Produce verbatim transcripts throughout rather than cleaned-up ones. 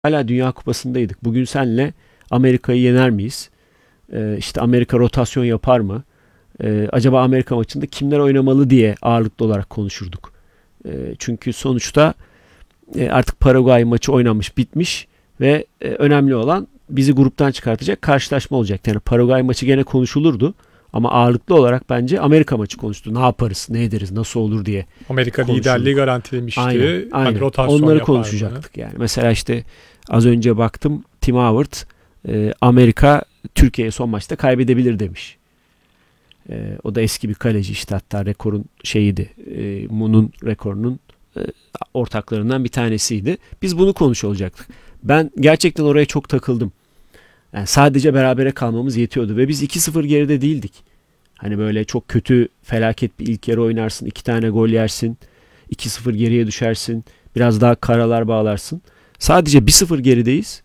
Hala Dünya Kupası'ndaydık. Bugün senle Amerika'yı yener miyiz? Ee, işte Amerika rotasyon yapar mı? Ee, acaba Amerika maçında kimler oynamalı diye ağırlıklı olarak konuşurduk. Ee, çünkü sonuçta e, artık Paraguay maçı oynanmış, bitmiş ve e, önemli olan bizi gruptan çıkartacak karşılaşma olacak. Yani Paraguay maçı gene konuşulurdu. Ama ağırlıklı olarak bence Amerika maçı konuştu. Ne yaparız, ne ederiz, nasıl olur diye Amerika konuşurduk. Liderliği garantilemişti. Aynen, aynen. Hani rotasyon Onları yapar konuşacaktık mı? yani. Mesela işte az önce baktım, Tim Howard e, Amerika Türkiye'ye son maçta kaybedebilir demiş. E, o da eski bir kaleci işte, hatta rekorun şeyiydi. E, Mun'un rekorunun e, ortaklarından bir tanesiydi. Biz bunu konuşuyor olacaktık. Ben gerçekten oraya çok takıldım. Yani sadece berabere kalmamız yetiyordu ve biz iki sıfır geride değildik. Hani böyle çok kötü, felaket bir ilk yarı oynarsın, iki tane gol yersin, iki sıfır geriye düşersin, biraz daha karalar bağlarsın. Sadece bir sıfır gerideyiz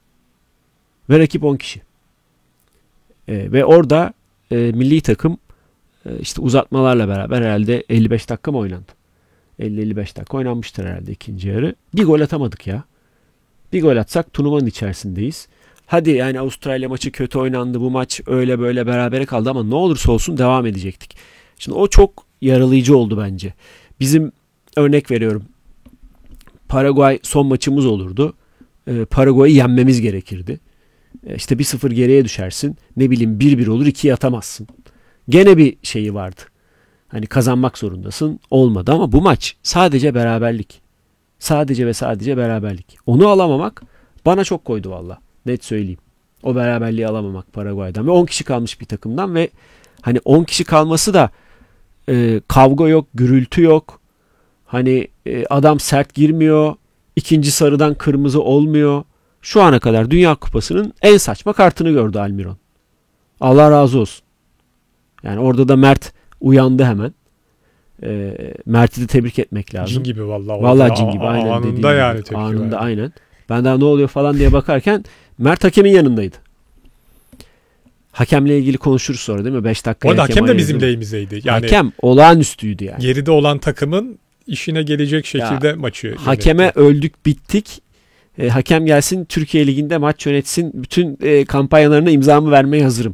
ve rakip on kişi. E, ve orada e, milli takım e, işte uzatmalarla beraber herhalde elli beş dakika mı oynandı? elli elli beş dakika oynanmıştır herhalde ikinci yarı. Bir gol atamadık ya. Bir gol atsak turnuvanın içerisindeyiz. Hadi yani Avustralya maçı kötü oynandı. Bu maç öyle böyle berabere kaldı ama ne olursa olsun devam edecektik. Şimdi o çok yaralayıcı oldu bence. Bizim, örnek veriyorum, Paraguay son maçımız olurdu. Ee, Paraguay'ı yenmemiz gerekirdi. Ee, işte bir sıfır geriye düşersin. Ne bileyim bir bir olur, ikiye atamazsın. Gene bir şeyi vardı. Hani kazanmak zorundasın. Olmadı ama bu maç sadece beraberlik. Sadece ve sadece beraberlik. Onu alamamak bana çok koydu valla. Net söyleyeyim. O beraberliği alamamak Paraguay'dan ve on kişi kalmış bir takımdan ve hani on kişi kalması da e, kavga yok, gürültü yok. Hani e, adam sert girmiyor. İkinci sarıdan kırmızı olmuyor. Şu ana kadar Dünya Kupası'nın en saçma kartını gördü Almiron. Allah razı olsun. Yani orada da Mert uyandı hemen. E, Mert'i de tebrik etmek lazım. Cin gibi vallahi. Vallahi cin gibi. Aynen anında dediğin yani gibi. tepki Anında verdi. aynen. Ben daha ne oluyor falan diye bakarken Mert hakemin yanındaydı. Hakemle ilgili konuşuruz sonra değil mi? beş dakika Orada hakem de ayırdı bizim mı? lehimizdeydi. Yani Hakem olağanüstüydü yani. geride olan takımın işine gelecek şekilde Ya, maçı yönetti. Hakeme öldük bittik. E, hakem gelsin Türkiye Ligi'nde maç yönetsin. Bütün e, kampanyalarına imzamı vermeye hazırım.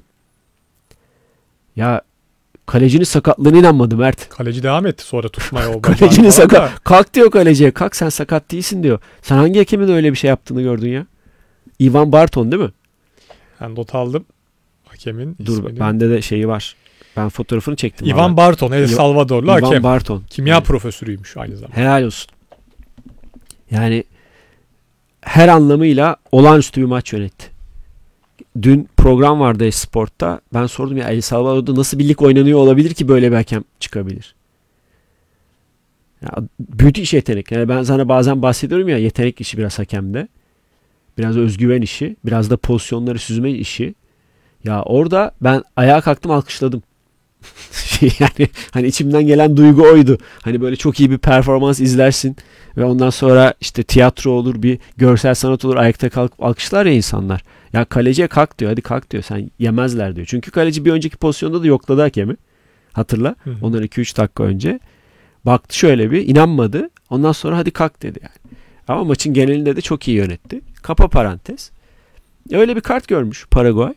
Ya kalecinin sakatlığına inanmadı Mert. Kaleci devam etti sonra tutmaya o Kalecinin sakat. Kalk diyor kaleciye. Kalk, sen sakat değilsin diyor. Sen hangi hakemin öyle bir şey yaptığını gördün ya? Ivan Barton değil mi? Ben not aldım hakemin Dur, ismini. bende de şeyi var. Ben fotoğrafını çektim. Ivan ama. Barton, El Salvadorlu Ivan hakem. Barton. Kimya Evet. profesörüymüş aynı zamanda. Helal olsun. Yani her anlamıyla olağanüstü bir maç yönetti. Dün program vardı Esport'ta. Ben sordum ya, El Salvador'da nasıl bir lig oynanıyor olabilir ki böyle bir hakem çıkabilir? Ya, müthiş yetenek. Yani ben sana bazen bahsediyorum ya, yetenek işi biraz hakemde. Biraz özgüven işi. Biraz da pozisyonları süzme işi. Ya orada ben ayağa kalktım, alkışladım. Yani hani içimden gelen duygu oydu. Hani böyle çok iyi bir performans izlersin ve ondan sonra işte tiyatro olur, bir görsel sanat olur, ayakta kalkıp alkışlar ya insanlar. Ya kaleciye kalk diyor, hadi kalk diyor, sen yemezler diyor. Çünkü kaleci bir önceki pozisyonda da yokladı hakemi. Hatırla. Hı hı. Ondan iki üç dakika önce. Baktı şöyle bir, inanmadı. Ondan sonra hadi kalk dedi yani. Ama maçın genelinde de çok iyi yönetti. Kapa parantez. Öyle bir kart görmüş Paraguay.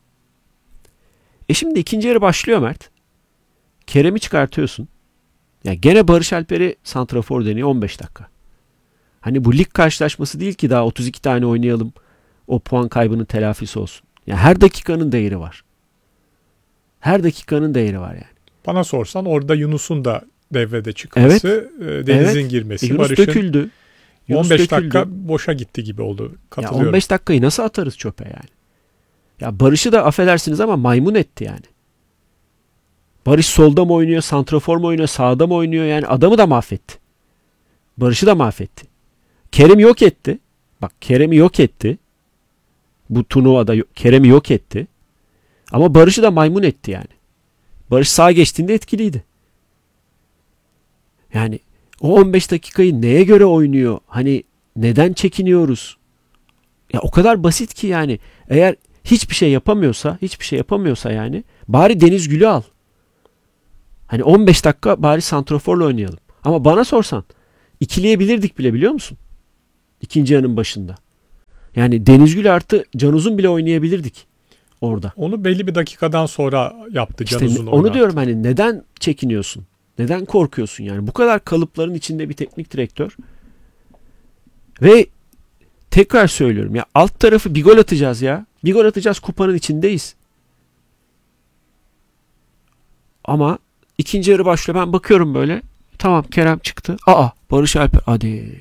E şimdi ikinci yarı başlıyor Mert. Kerem'i çıkartıyorsun. Ya gene Barış Alper'i santrafor deniyor on beş dakika. Hani bu lig karşılaşması değil ki daha otuz iki tane oynayalım. O puan kaybının telafisi olsun. Ya her dakikanın değeri var. Her dakikanın değeri var yani. Bana sorsan orada Yunus'un da devrede çıkması, evet. Deniz'in evet. girmesi, E, Yunus Barış'ın döküldü. Yunus on beş döküldü. dakika boşa gitti gibi oldu. Katılıyorum. Ya on beş dakikayı nasıl atarız çöpe yani? Ya Barış'ı da affedersiniz ama maymun etti yani. Barış solda mı oynuyor, santrafor mu oynuyor, sağda mı oynuyor? Yani adamı da mahvetti. Barış'ı da mahvetti. Kerem'i yok etti. Bak, Kerem'i yok etti. Bu turnuvada Kerem'i yok etti. Ama Barış'ı da maymun etti yani. Barış sağa geçtiğinde etkiliydi. Yani o on beş dakikayı neye göre oynuyor? Hani neden çekiniyoruz? Ya o kadar basit ki yani. Eğer hiçbir şey yapamıyorsa, hiçbir şey yapamıyorsa yani bari Deniz Gül'ü al. Hani on beş dakika bari santraforla oynayalım. Ama bana sorsan ikileyebilirdik bile, biliyor musun? İkinci yarının başında. Yani Denizgül artı Can Uzun bile oynayabilirdik orada. Onu belli bir dakikadan sonra yaptı Can İşte Uzun onu oynattı. diyorum, hani neden çekiniyorsun? Neden korkuyorsun yani? Bu kadar kalıpların içinde bir teknik direktör. Ve tekrar söylüyorum ya, alt tarafı bir gol atacağız ya. Bir gol atacağız, kupanın içindeyiz. Ama ikinci yarı başlıyor. Ben bakıyorum böyle. Tamam, Kerem çıktı. Aa, Barış Alper. Hadi.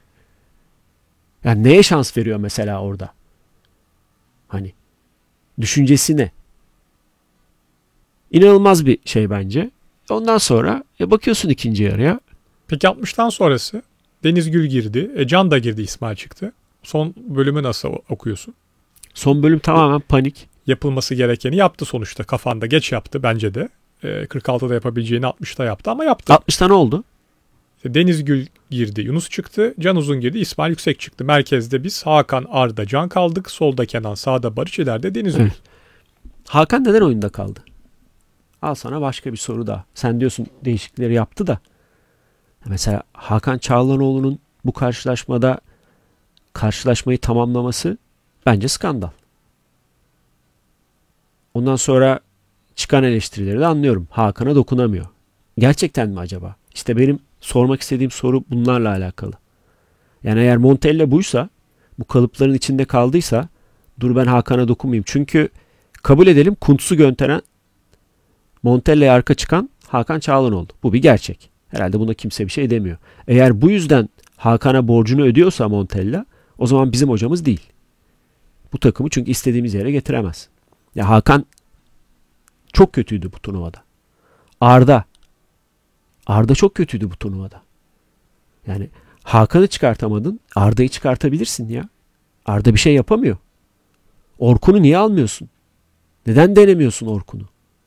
Yani neye şans veriyor mesela orada? Hani düşüncesi ne? İnanılmaz bir şey bence. Ondan sonra e, bakıyorsun ikinci yarıya. Peki altmıştan sonrası Denizgül girdi. E, Can da girdi, İsmail çıktı. Son bölümü nasıl okuyorsun? Son bölüm tamamen panik. Yapılması gerekeni yaptı sonuçta. Kafanda geç yaptı bence de. E, kırk altıda yapabileceğini altmışta yaptı ama yaptı. altmışta ne oldu? Denizgül girdi, Yunus çıktı, Can Uzun girdi, İsmail Yüksek çıktı. Merkezde biz Hakan, Arda, Can kaldık. Solda Kenan, sağda Barış, ileride Denizgül. Evet. Hakan neden oyunda kaldı? Al sana başka bir soru daha. Sen diyorsun değişiklikleri yaptı da. Mesela Hakan Çağlanoğlu'nun bu karşılaşmada karşılaşmayı tamamlaması bence skandal. Ondan sonra çıkan eleştirileri de anlıyorum. Hakan'a dokunamıyor. Gerçekten mi acaba? İşte benim sormak istediğim soru bunlarla alakalı. Yani eğer Montella buysa, bu kalıpların içinde kaldıysa, dur ben Hakan'a dokunmayayım. Çünkü kabul edelim, Kuntz'u gönderen, Montella'ya arka çıkan Hakan Çağlanoğlu. Bu bir gerçek. Herhalde buna kimse bir şey demiyor. Eğer bu yüzden Hakan'a borcunu ödüyorsa Montella, o zaman bizim hocamız değil. Bu takımı çünkü istediğimiz yere getiremez. Ya Hakan çok kötüydü bu turnuvada. Arda Arda çok kötüydü bu turnuvada. Yani Hakan'ı çıkartamadın, Arda'yı çıkartabilirsin ya. Arda bir şey yapamıyor. Orkun'u niye almıyorsun? Neden denemiyorsun Orkun'u?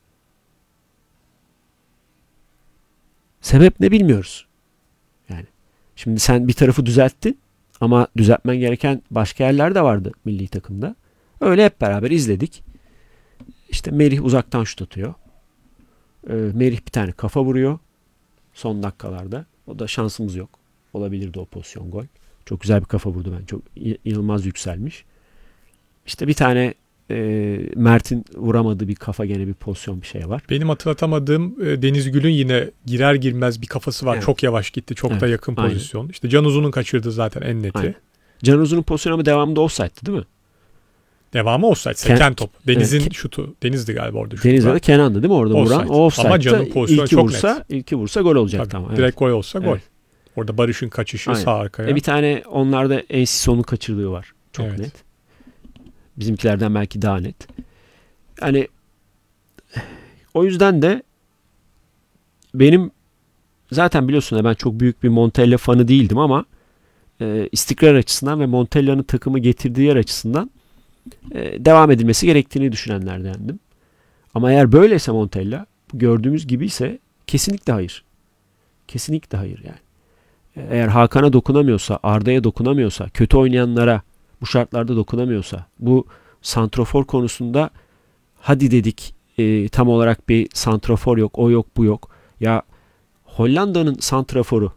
Sebep ne bilmiyoruz. Yani şimdi sen bir tarafı düzelttin ama düzeltmen gereken başka yerler de vardı milli takımda. Öyle hep beraber izledik. İşte Merih uzaktan şut atıyor. Ee, Merih bir tane kafa vuruyor son dakikalarda. O da şansımız yok. Olabilirdi o pozisyon, gol. Çok güzel bir kafa vurdu ben. Çok inanılmaz yükselmiş. İşte bir tane e, Mert'in vuramadığı bir kafa, gene bir pozisyon, bir şey var. Benim hatırlatamadığım e, Denizgül'ün yine girer girmez bir kafası var. Evet. Çok yavaş gitti. Çok Evet, da yakın aynen. pozisyon. İşte Can Uzun'un kaçırdığı zaten en neti. Aynen. Can Uzun'un pozisyonu ama devamında offside'dı değil mi? Devamı offside. Seken Ken- top. Deniz'in evet. şutu. Deniz'di galiba orada şutu. Deniz'de de Kenan'dı değil mi orada Offside. vuran? O offside'da Ama Can'ın pozisyonu ilki çok vursa, net. ilki vursa gol olacaktı Tabii, ama. Evet. direkt gol olsa gol. Evet. Orada Barış'ın kaçışı Aynen. sağ arkaya. E bir tane onlarda Ensison'un kaçırdığı var. Çok Evet. net. Bizimkilerden belki daha net. Yani o yüzden de benim zaten biliyorsun ya, ben çok büyük bir Montella fanı değildim ama e, istikrar açısından ve Montella'nın takımı getirdiği yer açısından e, devam edilmesi gerektiğini düşünenlerdendim. Ama eğer böyleyse Montella, gördüğümüz gibi ise kesinlikle hayır. Kesinlikle hayır yani. Eğer Hakan'a dokunamıyorsa, Arda'ya dokunamıyorsa, kötü oynayanlara bu şartlarda dokunamıyorsa, bu santrofor konusunda hadi dedik e, tam olarak bir santrofor yok, o yok, bu yok. Ya Hollanda'nın santraforu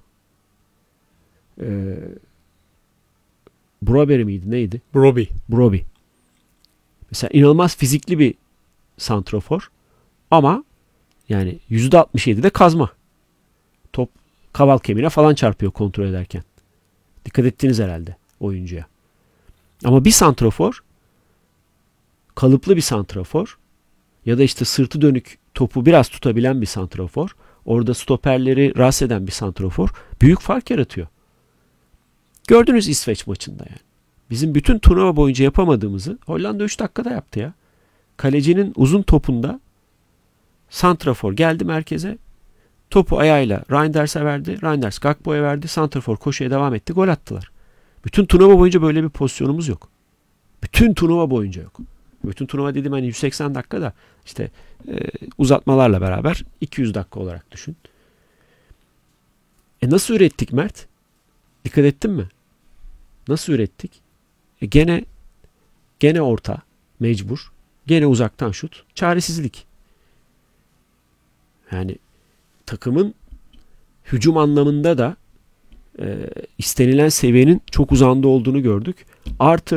e, Broberry miydi, neydi? Broby. Broby. Mesela inanılmaz fizikli bir santrafor ama yani yüzde altmış yedi de kazma. Top kaval kemiğine falan çarpıyor kontrol ederken. Dikkat ettiniz herhalde oyuncuya. Ama bir santrafor, kalıplı bir santrafor ya da işte sırtı dönük topu biraz tutabilen bir santrafor, orada stoperleri rahatsız eden bir santrafor büyük fark yaratıyor. Gördünüz İsveç maçında yani. Bizim bütün turnuva boyunca yapamadığımızı Hollanda üç dakikada yaptı ya. Kalecinin uzun topunda santrafor geldi merkeze. Topu ayağıyla Reinders'e verdi. Reinders Gakpo'ya verdi. Santrafor koşuya devam etti. Gol attılar. Bütün turnuva boyunca böyle bir pozisyonumuz yok. Bütün turnuva boyunca yok. Bütün turnuva dediğim hani yüz seksen dakika da işte e, uzatmalarla beraber iki yüz dakika olarak düşün. E nasıl ürettik Mert? Dikkat ettin mi? Nasıl ürettik? E gene gene orta mecbur. Gene uzaktan şut. Çaresizlik. Yani takımın hücum anlamında da e, istenilen seviyenin çok uzağında olduğunu gördük. Artı